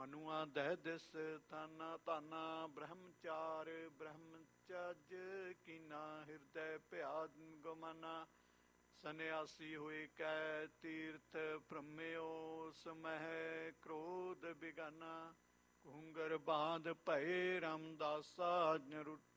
ਮਨੁਆ ਦਹਿ ਦਿਸ ਤਾਨਾ ਤਾਨਾ ਬ੍ਰਹਮਚਾਰ ਬ੍ਰਹਮਚਜ ਕੀਨਾ ਹਿਰਦੈ ਭਿਆ ਗਮਨਾ ਸੰਨਿਆਸੀ ਹੋਏ ਕੈ ਤੀਰਥ ਭ੍ਰਮਿਓ ਸਮਹਿ ਕ੍ਰੋਧ ਬਿਗਾਨਾ ਘੂੰਗਰ ਬਾਂਧ ਭਏ ਰਾਮਦਾਸਾ ਰੁੱਠ